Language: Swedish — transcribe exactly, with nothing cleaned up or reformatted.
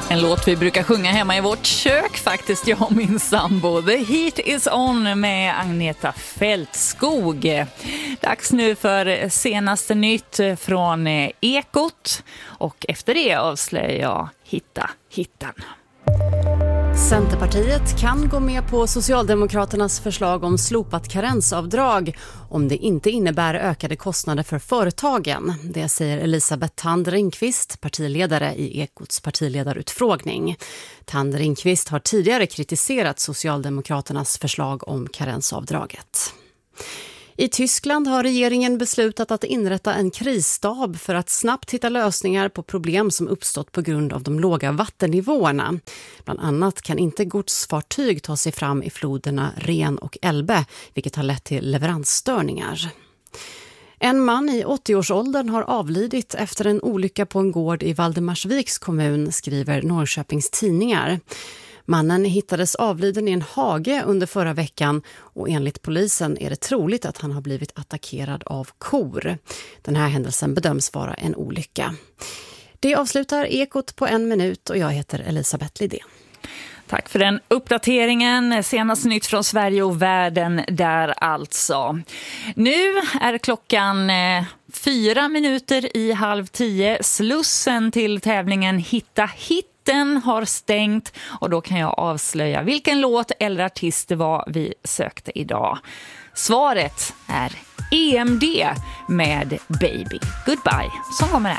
En låt vi brukar sjunga hemma i vårt kök faktiskt, jag och min sambo. The Heat is on med Agneta Fältskog. Dags nu för senaste nytt från Ekot. Och efter det avslöjar jag Hitta hittan. Centerpartiet kan gå med på Socialdemokraternas förslag om slopat karensavdrag om det inte innebär ökade kostnader för företagen. Det säger Elisabeth Thand Ringqvist, partiledare i Ekots partiledarutfrågning. Thand Ringqvist har tidigare kritiserat Socialdemokraternas förslag om karensavdraget. I Tyskland har regeringen beslutat att inrätta en krisstab för att snabbt hitta lösningar på problem som uppstått på grund av de låga vattennivåerna. Bland annat kan inte godsfartyg ta sig fram i floderna Ren och Elbe, vilket har lett till leveransstörningar. En man i åttioårsåldern har avlidit efter en olycka på en gård i Valdemarsviks kommun, skriver Norrköpings tidningar. Mannen hittades avliden i en hage under förra veckan och enligt polisen är det troligt att han har blivit attackerad av kor. Den här händelsen bedöms vara en olycka. Det avslutar Ekot på en minut och jag heter Elisabeth Lidén. Tack för den uppdateringen. Senast nytt från Sverige och världen där alltså. Nu är klockan eh, fyra minuter i halv tio. Slussen till tävlingen Hitta hitten har stängt och då kan jag avslöja vilken låt eller artist det var vi sökte idag. Svaret är E M D med Baby Goodbye som kommer här.